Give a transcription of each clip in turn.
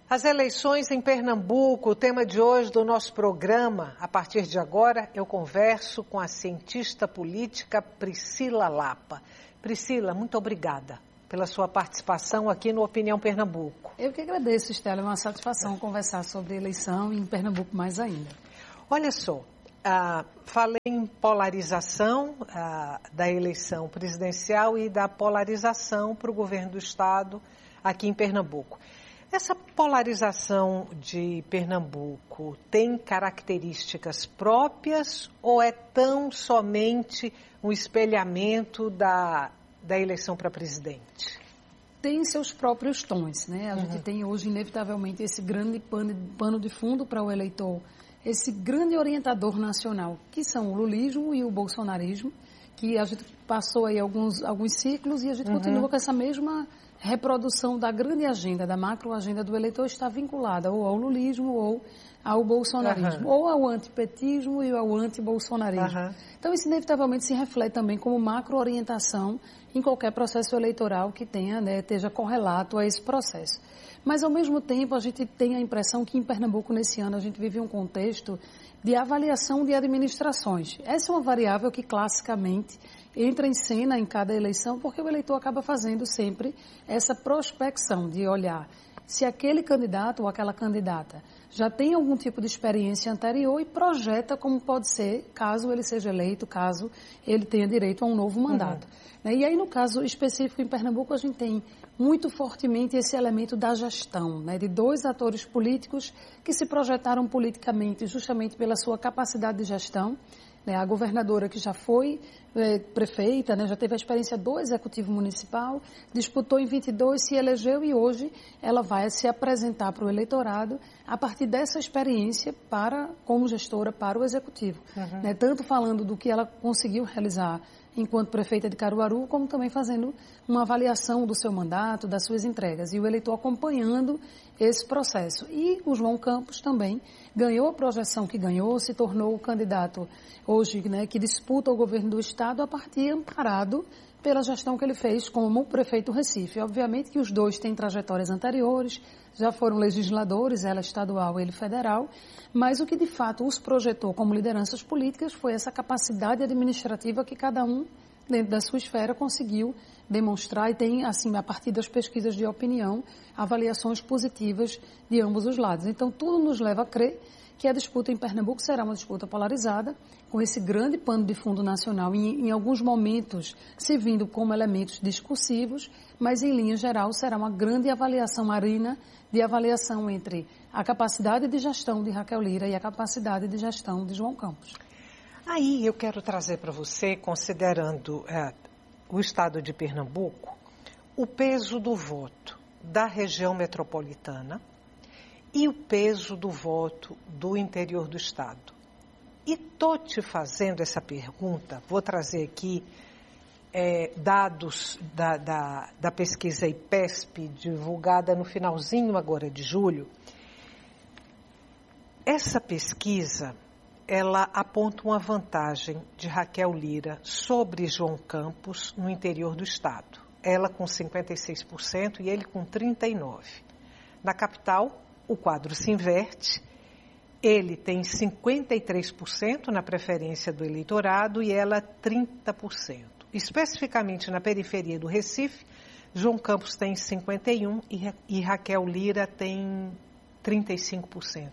As eleições em Pernambuco, o tema de hoje do nosso programa. A partir de agora, eu converso com a cientista política Priscila Lapa. Priscila, muito obrigada pela sua participação aqui no Opinião Pernambuco. Eu que agradeço, Estela. É uma satisfação conversar sobre eleição e em Pernambuco mais ainda. Olha só, falei em polarização da eleição presidencial e da polarização para o governo do Estado aqui em Pernambuco. Essa polarização de Pernambuco tem características próprias ou é tão somente um espelhamento da eleição para presidente? Tem seus próprios tons, né? A gente tem hoje, inevitavelmente, esse grande pano de fundo para o eleitor, esse grande orientador nacional, que são o lulismo e o bolsonarismo, que a gente passou aí alguns ciclos e a gente continua com essa mesma reprodução da grande agenda, da macroagenda do eleitor, está vinculada ou ao lulismo ou ao bolsonarismo, ou ao antipetismo e ao antibolsonarismo. Então, isso inevitavelmente se reflete também como macro-orientação em qualquer processo eleitoral que tenha, né, esteja correlato a esse processo. Mas, ao mesmo tempo, a gente tem a impressão que em Pernambuco, nesse ano, a gente vive um contexto de avaliação de administrações. Essa é uma variável que, classicamente, entra em cena em cada eleição, porque o eleitor acaba fazendo sempre essa prospecção de olhar se aquele candidato ou aquela candidata já tem algum tipo de experiência anterior e projeta como pode ser, caso ele seja eleito, caso ele tenha direito a um novo mandato. E aí, no caso específico em Pernambuco, a gente tem muito fortemente esse elemento da gestão, né, de dois atores políticos que se projetaram politicamente justamente pela sua capacidade de gestão. A governadora que já foi prefeita, né, já teve a experiência do executivo municipal, disputou em 22, se elegeu e hoje ela vai se apresentar para o eleitorado a partir dessa experiência como gestora para o executivo. Né, tanto falando do que ela conseguiu realizar enquanto prefeita de Caruaru, como também fazendo uma avaliação do seu mandato, das suas entregas, e o eleitor acompanhando esse processo. E o João Campos também ganhou a projeção que ganhou, se tornou o candidato hoje, né, que disputa o governo do Estado a partir amparado pela gestão que ele fez como prefeito do Recife. Obviamente que os dois têm trajetórias anteriores, já foram legisladores, ela estadual, ele federal, mas o que de fato os projetou como lideranças políticas foi essa capacidade administrativa que cada um, dentro da sua esfera, conseguiu demonstrar e tem, assim, a partir das pesquisas de opinião, avaliações positivas de ambos os lados. Então, tudo nos leva a crer que a disputa em Pernambuco será uma disputa polarizada, com esse grande pano de fundo nacional, em alguns momentos servindo como elementos discursivos, mas em linha geral será uma grande avaliação, arena de avaliação entre a capacidade de gestão de Raquel Lira e a capacidade de gestão de João Campos. Aí eu quero trazer para você, considerando o estado de Pernambuco, o peso do voto da região metropolitana e o peso do voto do interior do estado. E estou te fazendo essa pergunta, vou trazer aqui dados da pesquisa IPESP, divulgada no finalzinho agora de julho. Essa pesquisa, ela aponta uma vantagem de Raquel Lira sobre João Campos no interior do estado. Ela com 56% e ele com 39%. Na capital, o quadro se inverte. Ele tem 53% na preferência do eleitorado e ela 30%. Especificamente na periferia do Recife, João Campos tem 51% e Raquel Lira tem 35%.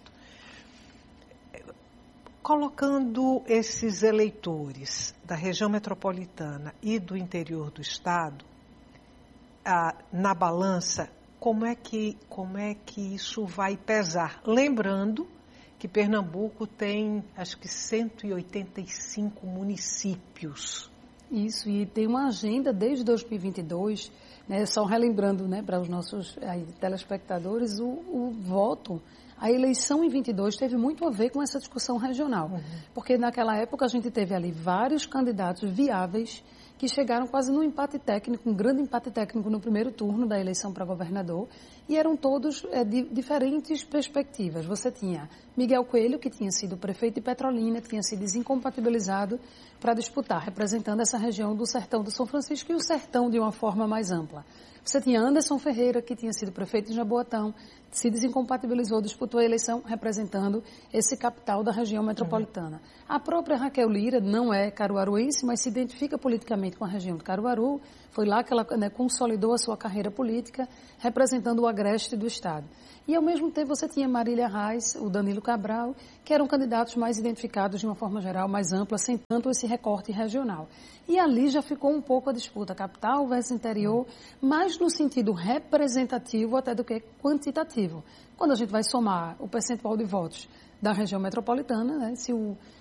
Colocando esses eleitores da região metropolitana e do interior do estado na balança, como é que isso vai pesar? Lembrando que Pernambuco tem, acho que 185 municípios. Isso, e tem uma agenda desde 2022, né, só relembrando, né, para os nossos telespectadores, o voto, a eleição em 22 teve muito a ver com essa discussão regional, porque naquela época a gente teve ali vários candidatos viáveis que chegaram quase num empate técnico, um grande empate técnico no primeiro turno da eleição para governador, e eram todos de diferentes perspectivas. Você tinha Miguel Coelho, que tinha sido prefeito de Petrolina, que tinha sido desincompatibilizado para disputar, representando essa região do Sertão do São Francisco e o Sertão de uma forma mais ampla. Você tinha Anderson Ferreira, que tinha sido prefeito de Jaboatão, se desincompatibilizou, disputou a eleição representando esse capital da região metropolitana. A própria Raquel Lira não é caruaruense, mas se identifica politicamente com a região de Caruaru. Foi lá que ela, né, consolidou a sua carreira política, representando o agreste do Estado. E, ao mesmo tempo, você tinha Marília Reis, o Danilo Cabral, que eram candidatos mais identificados de uma forma geral, mais ampla, sem tanto esse recorte regional. E ali já ficou um pouco a disputa capital versus interior, mais no sentido representativo até do que quantitativo. Quando a gente vai somar o percentual de votos da região metropolitana, né, se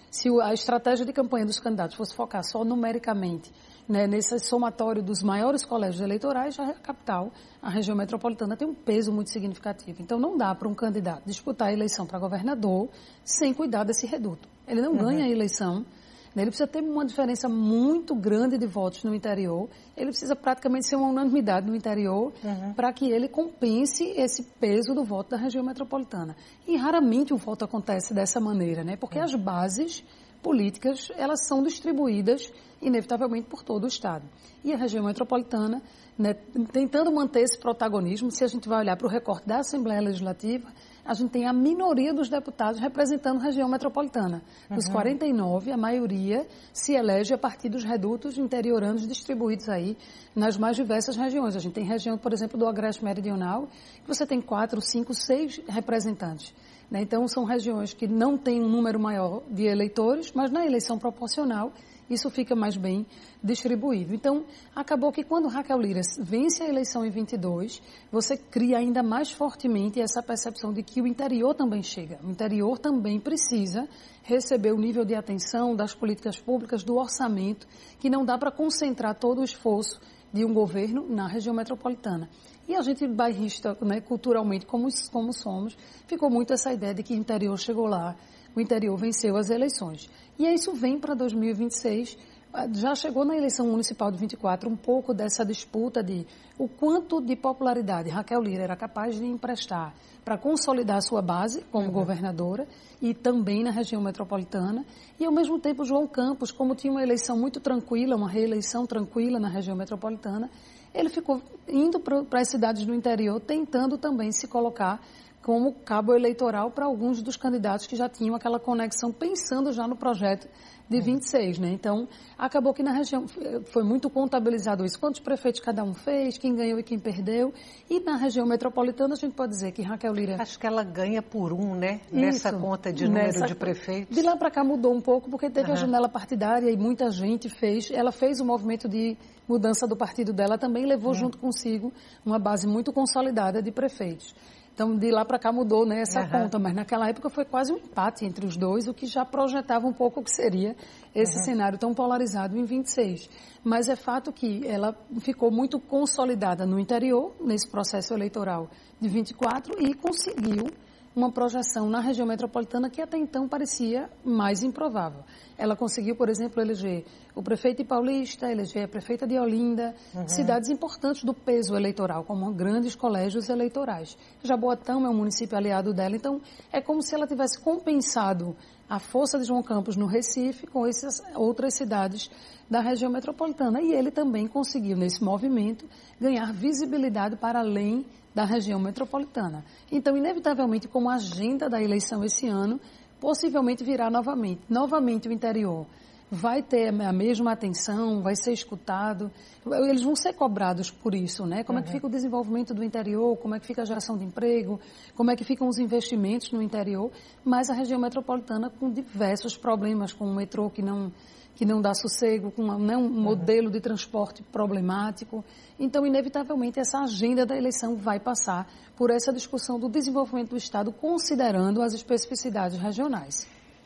a estratégia de campanha dos candidatos fosse focar só numericamente, né, nesse somatório dos maiores colégios eleitorais, a capital, a região metropolitana, tem um peso muito significativo. Então, não dá para um candidato disputar a eleição para governador sem cuidar desse reduto. Ele não ganha a eleição, né, ele precisa ter uma diferença muito grande de votos no interior, ele precisa praticamente ser uma unanimidade no interior para que ele compense esse peso do voto da região metropolitana. E raramente o voto acontece dessa maneira, né, porque as bases políticas, elas são distribuídas inevitavelmente por todo o Estado. E a região metropolitana, né, tentando manter esse protagonismo, se a gente vai olhar para o recorte da Assembleia Legislativa, a gente tem a minoria dos deputados representando a região metropolitana. Dos 49, a maioria se elege a partir dos redutos interioranos distribuídos aí nas mais diversas regiões. A gente tem região, por exemplo, do Agreste Meridional, que você tem 4, 5, 6 representantes. Né? Então, são regiões que não têm um número maior de eleitores, mas na eleição proporcional isso fica mais bem distribuído. Então, acabou que quando Raquel Lira vence a eleição em 22, você cria ainda mais fortemente essa percepção de que o interior também chega. O interior também precisa receber o nível de atenção das políticas públicas, do orçamento, que não dá para concentrar todo o esforço de um governo na região metropolitana. E a gente, bairrista, né, culturalmente, como somos, ficou muito essa ideia de que o interior chegou lá, o interior venceu as eleições. E isso vem para 2026, já chegou na eleição municipal de 24 um pouco dessa disputa de o quanto de popularidade Raquel Lira era capaz de emprestar para consolidar a sua base como governadora e também na região metropolitana. E, ao mesmo tempo, João Campos, como tinha uma eleição muito tranquila, uma reeleição tranquila na região metropolitana, ele ficou indo para as cidades do interior, tentando também se colocar como cabo eleitoral para alguns dos candidatos que já tinham aquela conexão, pensando já no projeto de 26, né? Então, acabou que na região foi muito contabilizado isso, quantos prefeitos cada um fez, quem ganhou e quem perdeu, e na região metropolitana a gente pode dizer que Raquel Lira... Acho que ela ganha por né? Nessa conta de número de prefeitos. De lá para cá mudou um pouco, porque teve a janela partidária e muita gente ela fez o movimento de mudança do partido dela, também levou junto consigo uma base muito consolidada de prefeitos. Então, de lá para cá mudou, né, essa conta, mas naquela época foi quase um empate entre os dois, o que já projetava um pouco o que seria esse cenário tão polarizado em 26. Mas é fato que ela ficou muito consolidada no interior, nesse processo eleitoral de 24, e conseguiu uma projeção na região metropolitana que até então parecia mais improvável. Ela conseguiu, por exemplo, eleger o prefeito de Paulista, eleger a prefeita de Olinda, cidades importantes do peso eleitoral, como grandes colégios eleitorais. Jaboatão é um município aliado dela, então é como se ela tivesse compensado a força de João Campos no Recife com essas outras cidades da região metropolitana. E ele também conseguiu, nesse movimento, ganhar visibilidade para além da região metropolitana. Então, inevitavelmente, como agenda da eleição esse ano, possivelmente virá novamente. Novamente o interior vai ter a mesma atenção, vai ser escutado, eles vão ser cobrados por isso, né? Como é que fica o desenvolvimento do interior, como é que fica a geração de emprego, como é que ficam os investimentos no interior, mas a região metropolitana com diversos problemas, com o metrô que não dá sossego, com um modelo de transporte problemático. Então, inevitavelmente, essa agenda da eleição vai passar por essa discussão do desenvolvimento do Estado, considerando as especificidades regionais.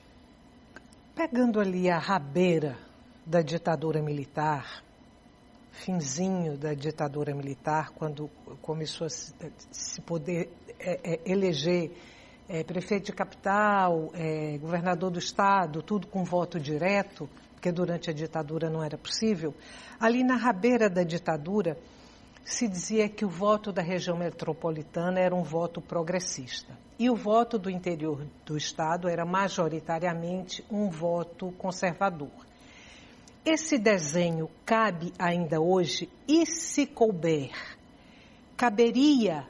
Pegando ali a rabeira da ditadura militar, finzinho da ditadura militar, quando começou a se poder eleger prefeito de capital, governador do Estado, tudo com voto direto, porque durante a ditadura não era possível, ali na rabeira da ditadura se dizia que o voto da região metropolitana era um voto progressista e o voto do interior do Estado era majoritariamente um voto conservador. Esse desenho cabe ainda hoje e, se couber, caberia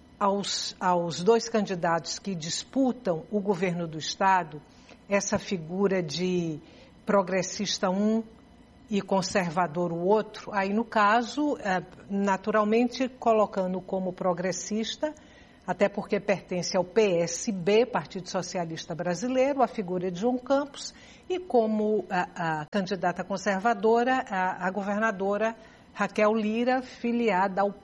aos dois candidatos que disputam o governo do Estado essa figura de progressista um e conservador o outro? Aí, no caso, naturalmente, colocando como progressista, até porque pertence ao PSB, Partido Socialista Brasileiro, a figura de João Campos, e como a candidata conservadora, a governadora Raquel Lira, filiada ao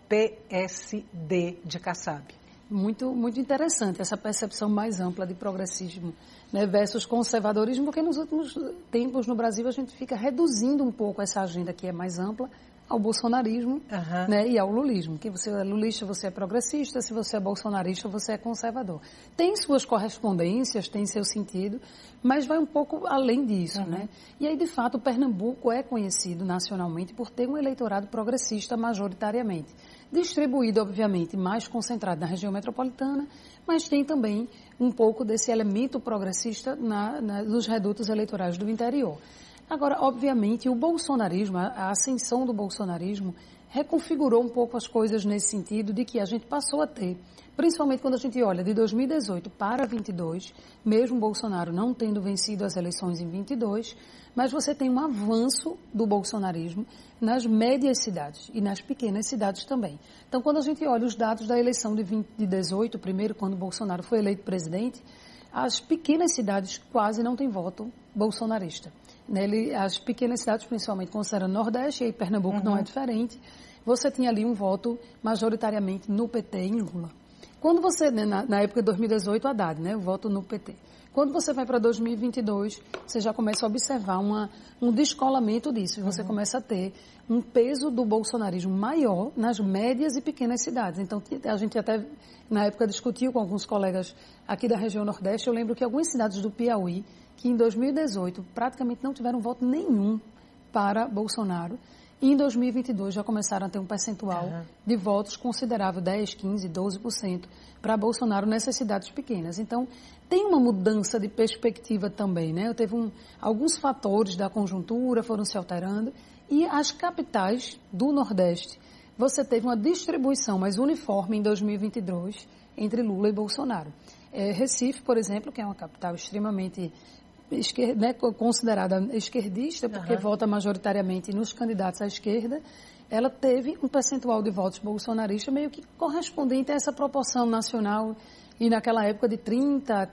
PSD de Kassab. Muito, muito interessante essa percepção mais ampla de progressismo, né, versus conservadorismo, porque nos últimos tempos no Brasil a gente fica reduzindo um pouco essa agenda que é mais ampla ao bolsonarismo, né, e ao lulismo. Que você é lulista, você é progressista, se você é bolsonarista, você é conservador. Tem suas correspondências, tem seu sentido, mas vai um pouco além disso, né? E aí, de fato, o Pernambuco é conhecido nacionalmente por ter um eleitorado progressista majoritariamente. Distribuído, obviamente, mais concentrado na região metropolitana, mas tem também um pouco desse elemento progressista nos redutos eleitorais do interior. Agora, obviamente, o bolsonarismo, a ascensão do bolsonarismo, reconfigurou um pouco as coisas nesse sentido de que a gente passou a ter, principalmente quando a gente olha de 2018 para 2022, mesmo Bolsonaro não tendo vencido as eleições em 2022, mas você tem um avanço do bolsonarismo nas médias cidades e nas pequenas cidades também. Então, quando a gente olha os dados da eleição de 2018, primeiro, quando Bolsonaro foi eleito presidente, as pequenas cidades quase não têm voto bolsonarista. As pequenas cidades, principalmente considerando Nordeste, e aí Pernambuco não é diferente, você tinha ali um voto majoritariamente no PT e em Lula. Quando você, na época de 2018, Haddad, o voto no PT. Quando você vai para 2022, você já começa a observar um descolamento disso. E você começa a ter um peso do bolsonarismo maior nas médias e pequenas cidades. Então, a gente até, na época, discutiu com alguns colegas aqui da região Nordeste. Eu lembro que algumas cidades do Piauí, que em 2018 praticamente não tiveram voto nenhum para Bolsonaro, e em 2022 já começaram a ter um percentual de votos considerável, 10%, 15%, 12% para Bolsonaro nessas cidades pequenas. Então, tem uma mudança de perspectiva também, né? Alguns fatores da conjuntura foram se alterando e as capitais do Nordeste, você teve uma distribuição mais uniforme em 2022 entre Lula e Bolsonaro. Recife, por exemplo, que é uma capital extremamente considerada esquerdista, porque vota majoritariamente nos candidatos à esquerda, ela teve um percentual de votos bolsonaristas meio que correspondente a essa proporção nacional e naquela época de 30% a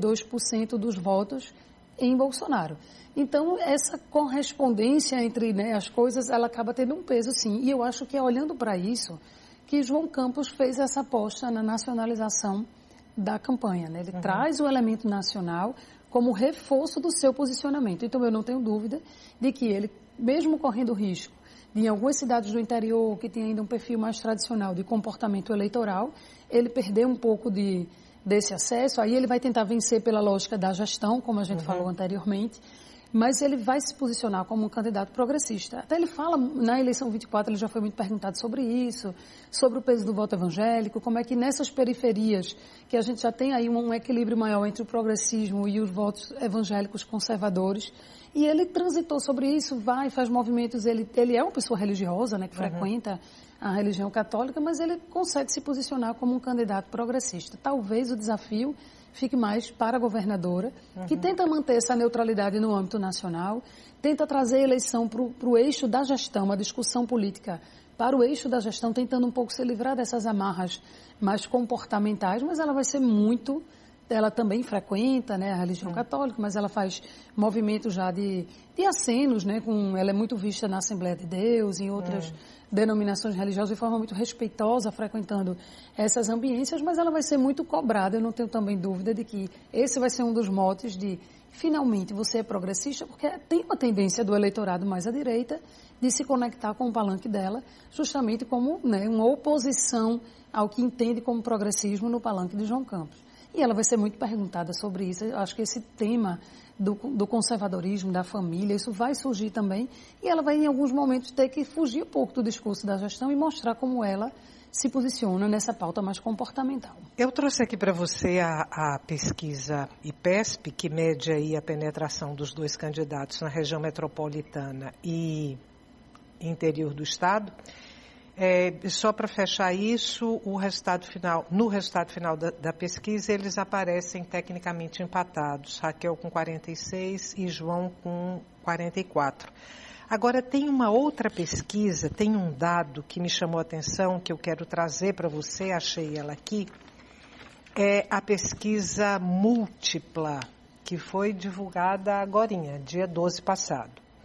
32% dos votos em Bolsonaro. Então, essa correspondência entre as coisas, ela acaba tendo um peso, sim. E eu acho que é olhando para isso que João Campos fez essa aposta na nacionalização da campanha, né? Ele traz o elemento nacional como reforço do seu posicionamento. Então, eu não tenho dúvida de que ele, mesmo correndo risco de, em algumas cidades do interior, que tem ainda um perfil mais tradicional de comportamento eleitoral, ele perder um pouco desse acesso, aí ele vai tentar vencer pela lógica da gestão, como a gente falou anteriormente, mas ele vai se posicionar como um candidato progressista. Até ele fala, na eleição 24, ele já foi muito perguntado sobre isso, sobre o peso do voto evangélico, como é que nessas periferias, que a gente já tem aí um equilíbrio maior entre o progressismo e os votos evangélicos conservadores, e ele transitou sobre isso, faz movimentos, ele é uma pessoa religiosa, que frequenta a religião católica, mas ele consegue se posicionar como um candidato progressista. Talvez o desafio fique mais para a governadora, que tenta manter essa neutralidade no âmbito nacional, tenta trazer a eleição para o eixo da gestão, a discussão política para o eixo da gestão, tentando um pouco se livrar dessas amarras mais comportamentais, mas ela vai ser muito... Ela também frequenta a religião católica, mas ela faz movimentos já de acenos, ela é muito vista na Assembleia de Deus, em outras denominações religiosas, de forma muito respeitosa, frequentando essas ambiências, mas ela vai ser muito cobrada. Eu não tenho também dúvida de que esse vai ser um dos motes de, finalmente, você é progressista, porque tem uma tendência do eleitorado mais à direita de se conectar com o palanque dela, justamente como uma oposição ao que entende como progressismo no palanque de João Campos. E ela vai ser muito perguntada sobre isso. Eu acho que esse tema do conservadorismo, da família, isso vai surgir também. E ela vai, em alguns momentos, ter que fugir um pouco do discurso da gestão e mostrar como ela se posiciona nessa pauta mais comportamental. Eu trouxe aqui para você a pesquisa IPESP, que mede aí a penetração dos dois candidatos na região metropolitana e interior do estado. Só para fechar isso, no resultado final da pesquisa, eles aparecem tecnicamente empatados. Raquel com 46 e João com 44. Agora, tem uma outra pesquisa, tem um dado que me chamou a atenção, que eu quero trazer para você, achei ela aqui. É a pesquisa múltipla, que foi divulgada agorinha, dia 12 passado.